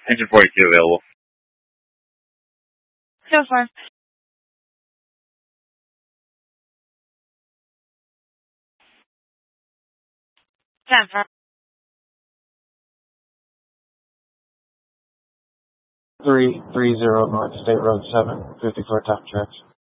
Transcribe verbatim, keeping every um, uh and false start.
Engine forty-two available. So far. Ten far. Three three zero North State Road seven, fifty four top tracks.